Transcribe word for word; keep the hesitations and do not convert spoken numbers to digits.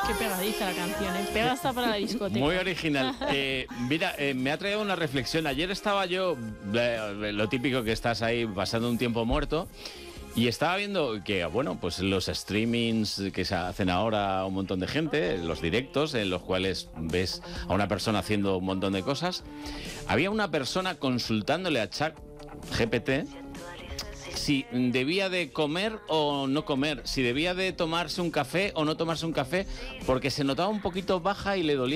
Qué pegadiza la canción, ¿eh? Pega hasta para la discoteca. Muy original. Eh, mira, eh, me ha traído una reflexión. Ayer estaba yo, eh, lo típico que estás ahí pasando un tiempo muerto, y estaba viendo que, bueno, pues los streamings que se hacen ahora un montón de gente, los directos en los cuales ves a una persona haciendo un montón de cosas, había una persona consultándole a Chat G P T si debía de comer o no comer, si debía de tomarse un café o no tomarse un café, porque se notaba un poquito baja y le dolía